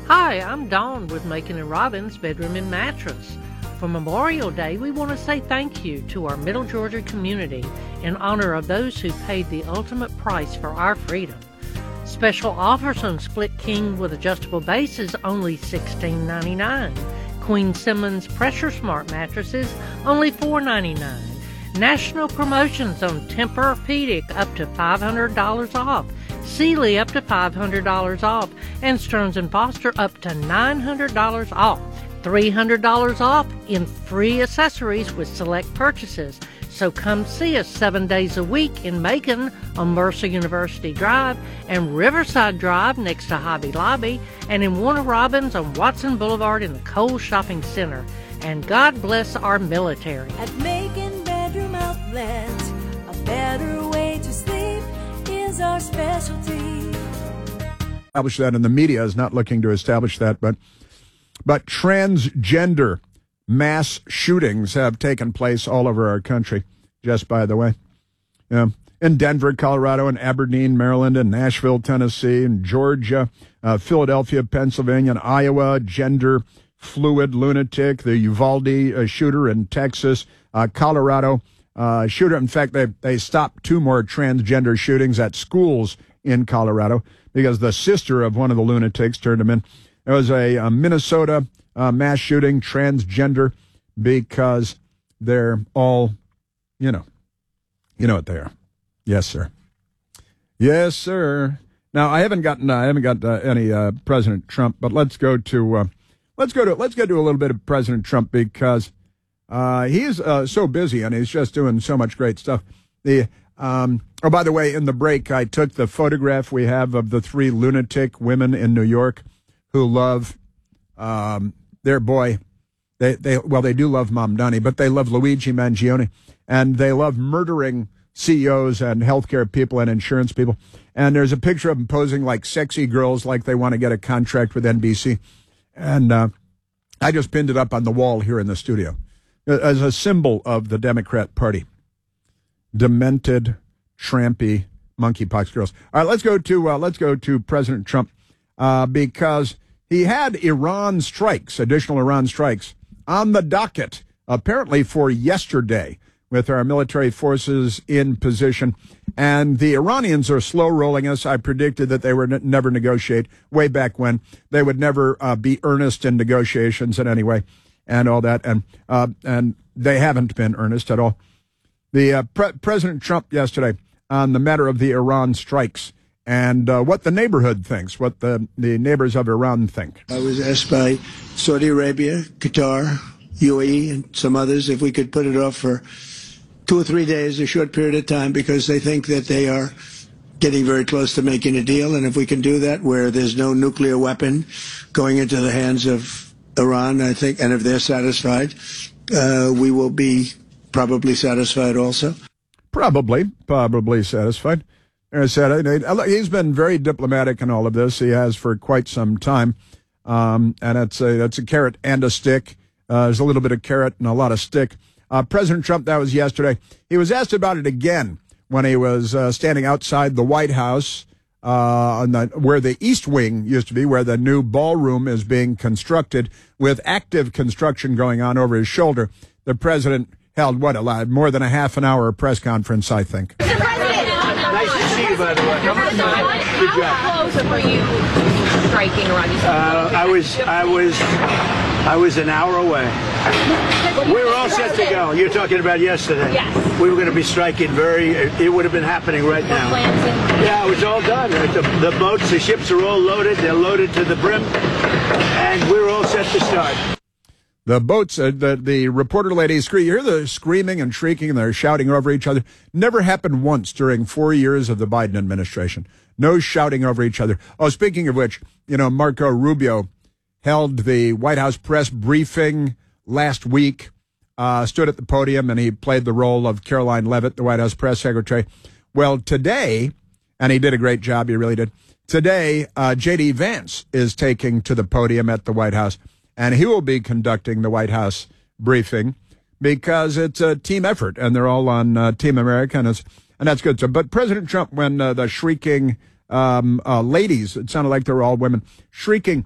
Hi, I'm Dawn with Macon and Robbins Bedroom and Mattress. For Memorial Day, we want to say thank you to our Middle Georgia community in honor of those who paid the ultimate price for our freedom. Special offers on Split King with adjustable bases only $16.99. Queen Simmons Pressure Smart mattresses only $4.99. National promotions on Tempur-Pedic up to $500 off. Sealy up to $500 off, and Stearns & Foster up to $900 off. $300 off in free accessories with select purchases. So come see us 7 days a week in Macon on Mercer University Drive and Riverside Drive next to Hobby Lobby, and in Warner Robins on Watson Boulevard in the Kohl's Shopping Center. And God bless our military. At Macon Bedroom Outlet, a better way to sleep is our specialty. Establish that, and the media is not looking to establish that, but transgender mass shootings have taken place all over our country, just by the way. In Denver, Colorado, and Aberdeen, Maryland, and Nashville, Tennessee, and Georgia, Philadelphia, Pennsylvania, and Iowa, gender fluid lunatic, the Uvalde shooter in Texas, Colorado shooter. In fact, they stopped 2 more transgender shootings at schools in Colorado because the sister of one of the lunatics turned them in. There was a Minnesota mass shooting, transgender, because they're all, you know what they are. Yes, sir. Yes, sir. Now I haven't got any President Trump, but let's go do a little bit of President Trump because he's so busy and he's just doing so much great stuff. By the way, in the break, I took the photograph we have of the 3 lunatic women in New York who love their boy. They do love Mamdani, but they love Luigi Mangione, and they love murdering CEOs and healthcare people and insurance people. And there's a picture of them posing like sexy girls, like they want to get a contract with NBC. And I just pinned it up on the wall here in the studio as a symbol of the Democrat Party. Demented, trampy, monkeypox girls. All right, let's go to President Trump because he had additional Iran strikes on the docket, apparently for yesterday, with our military forces in position. And the Iranians are slow rolling us. I predicted that they would never negotiate way back when. They would never be earnest in negotiations in any way and all that. And they haven't been earnest at all. The President Trump yesterday on the matter of the Iran strikes and what the neighborhood thinks, what the neighbors of Iran think. I was asked by Saudi Arabia, Qatar, UAE, and some others if we could put it off for 2 or 3 days, a short period of time, because they think that they are getting very close to making a deal. And if we can do that where there's no nuclear weapon going into the hands of Iran, I think, and if they're satisfied, we will be probably satisfied also. Probably satisfied. As I said, he's been very diplomatic in all of this. He has for quite some time. And that's a carrot and a stick. There's a little bit of carrot and a lot of stick. President Trump, that was yesterday. He was asked about it again when he was standing outside the White House, where the East Wing used to be, where the new ballroom is being constructed, with active construction going on over his shoulder. The president held, more than a half an hour press conference, I think. Mr. President! Nice to see you, by the way. How close were you striking around these? I was an hour away. We were all set to go. You're talking about yesterday. Yes. We were going to be striking it would have been happening right now. Yeah, it was all done. The boats, the ships are all loaded. They're loaded to the brim. And we were all set to start. The boats, the reporter ladies, you hear the screaming and shrieking and they're shouting over each other. Never happened once during 4 years of the Biden administration. No shouting over each other. Oh, speaking of which, Marco Rubio held the White House press briefing last week, stood at the podium, and he played the role of Caroline Leavitt, the White House press secretary. Well, today, and he did a great job, he really did. Today, J.D. Vance is taking to the podium at the White House, and he will be conducting the White House briefing because it's a team effort, and they're all on Team America, and that's good. So, but President Trump, when the shrieking ladies, it sounded like they were all women, shrieking